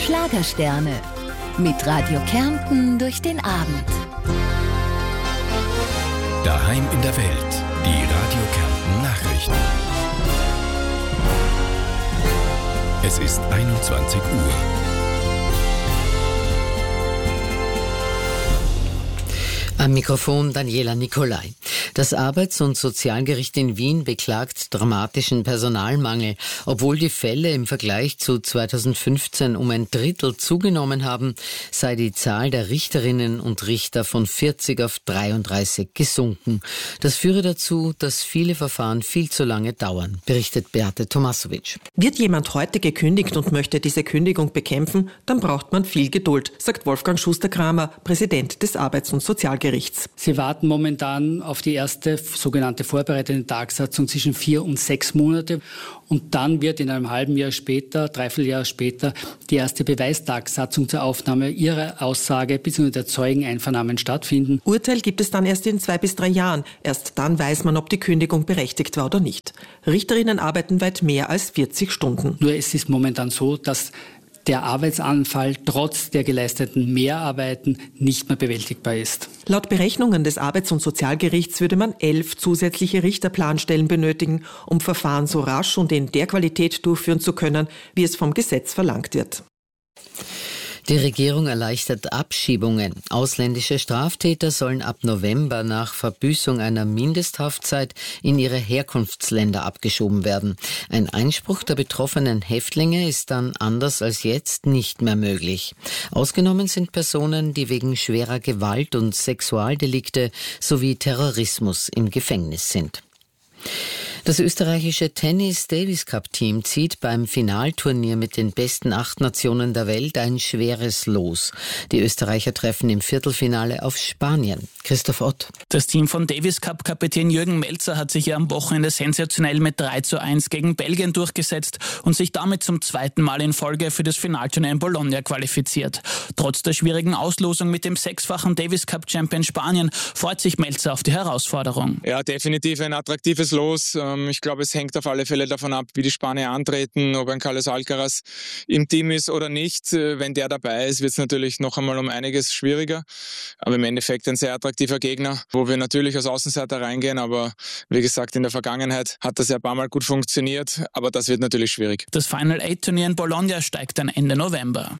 Schlagersterne. Mit Radio Kärnten durch den Abend. Daheim in der Welt. Die Radio Kärnten Nachrichten. Es ist 21 Uhr. Am Mikrofon Daniela Nicolai. Das Arbeits- und Sozialgericht in Wien beklagt dramatischen Personalmangel. Obwohl die Fälle im Vergleich zu 2015 um ein Drittel zugenommen haben, sei die Zahl der Richterinnen und Richter von 40 auf 33 gesunken. Das führe dazu, dass viele Verfahren viel zu lange dauern, berichtet Beate Tomasovic. Wird jemand heute gekündigt und möchte diese Kündigung bekämpfen, dann braucht man viel Geduld, sagt Wolfgang Schuster-Kramer, Präsident des Arbeits- und Sozialgerichts. Sie warten momentan auf die erste sogenannte vorbereitende Tagsatzung zwischen 4 und 6 Monate. Und dann wird in einem halben Jahr später, Dreivierteljahr später, die erste Beweistagsatzung zur Aufnahme ihrer Aussage bzw. der Zeugeneinvernahmen stattfinden. Urteil gibt es dann erst in 2 bis 3 Jahren. Erst dann weiß man, ob die Kündigung berechtigt war oder nicht. Richterinnen arbeiten weit mehr als 40 Stunden. Nur es ist momentan so, dass der Arbeitsanfall trotz der geleisteten Mehrarbeiten nicht mehr bewältigbar ist. Laut Berechnungen des Arbeits- und Sozialgerichts würde man 11 zusätzliche Richterplanstellen benötigen, um Verfahren so rasch und in der Qualität durchführen zu können, wie es vom Gesetz verlangt wird. Die Regierung erleichtert Abschiebungen. Ausländische Straftäter sollen ab November nach Verbüßung einer Mindesthaftzeit in ihre Herkunftsländer abgeschoben werden. Ein Einspruch der betroffenen Häftlinge ist dann anders als jetzt nicht mehr möglich. Ausgenommen sind Personen, die wegen schwerer Gewalt und Sexualdelikte sowie Terrorismus im Gefängnis sind. Das österreichische Tennis-Davis-Cup-Team zieht beim Finalturnier mit den besten 8 Nationen der Welt ein schweres Los. Die Österreicher treffen im Viertelfinale auf Spanien. Christoph Ott. Das Team von Davis-Cup-Kapitän Jürgen Melzer hat sich ja am Wochenende sensationell mit 3:1 gegen Belgien durchgesetzt und sich damit zum 2. Mal in Folge für das Finalturnier in Bologna qualifiziert. Trotz der schwierigen Auslosung mit dem 6-fachen Davis-Cup-Champion Spanien freut sich Melzer auf die Herausforderung. Ja, definitiv ein attraktives Los. Ich glaube, es hängt auf alle Fälle davon ab, wie die Spanier antreten, ob ein Carlos Alcaraz im Team ist oder nicht. Wenn der dabei ist, wird es natürlich noch einmal um einiges schwieriger. Aber im Endeffekt ein sehr attraktiver Gegner, wo wir natürlich als Außenseiter reingehen. Aber wie gesagt, in der Vergangenheit hat das ja ein paar Mal gut funktioniert. Aber das wird natürlich schwierig. Das Final-8-Turnier in Bologna steigt dann Ende November.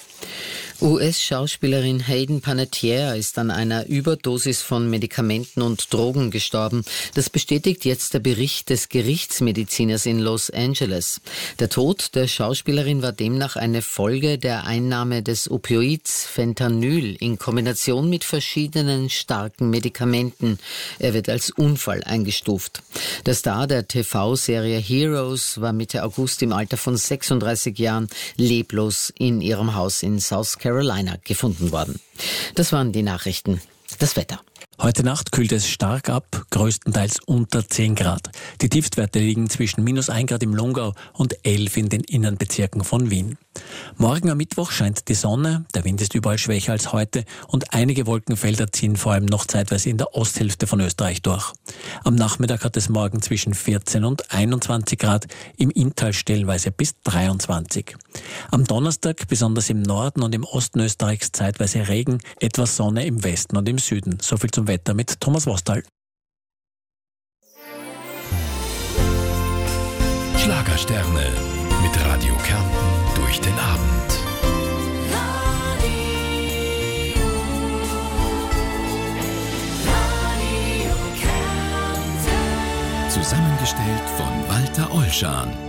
US-Schauspielerin Hayden Panettiere ist an einer Überdosis von Medikamenten und Drogen gestorben. Das bestätigt jetzt der Bericht des Gerichtsmediziners in Los Angeles. Der Tod der Schauspielerin war demnach eine Folge der Einnahme des Opioids Fentanyl in Kombination mit verschiedenen starken Medikamenten. Er wird als Unfall eingestuft. Der Star der TV-Serie Heroes war Mitte August im Alter von 36 Jahren leblos in ihrem Haus in South Carolina gefunden worden. Das waren die Nachrichten. Das Wetter. Heute Nacht kühlt es stark ab, größtenteils unter 10 Grad. Die Tiefstwerte liegen zwischen -1 Grad im Lungau und 11 in den Innenbezirken von Wien. Morgen am Mittwoch scheint die Sonne, der Wind ist überall schwächer als heute und einige Wolkenfelder ziehen vor allem noch zeitweise in der Osthälfte von Österreich durch. Am Nachmittag hat es morgen zwischen 14 und 21 Grad, im Inntal stellenweise bis 23. Am Donnerstag besonders im Norden und im Osten Österreichs zeitweise Regen, etwas Sonne im Westen und im Süden. So viel zum Wetter mit Thomas Wostal. Schlagersterne mit Radio Kärnten durch den Abend. Radio Kärnten. Zusammengestellt von Walter Olschan.